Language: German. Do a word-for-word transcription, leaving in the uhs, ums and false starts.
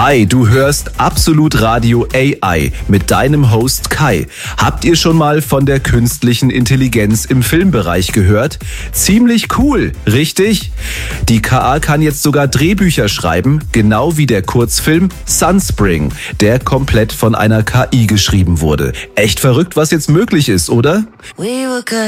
Hi, du hörst Absolut Radio A I mit deinem Host Kai. Habt ihr schon mal von der künstlichen Intelligenz im Filmbereich gehört? Ziemlich cool, richtig? Die K A kann jetzt sogar Drehbücher schreiben, genau wie der Kurzfilm Sunspring, der komplett von einer K I geschrieben wurde. Echt verrückt, was jetzt möglich ist, oder? We were good.